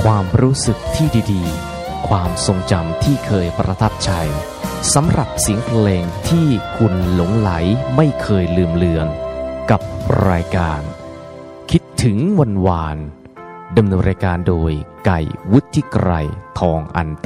ความรู้สึกที่ดีๆความทรงจำที่เคยประทับใจสำหรับเสียงเพลงที่คุณหลงไหลไม่เคยลืมเลือนกับรายการคิดถึงวันวานดำเนินรายการโดยไก่วุฒิไกรทองอันต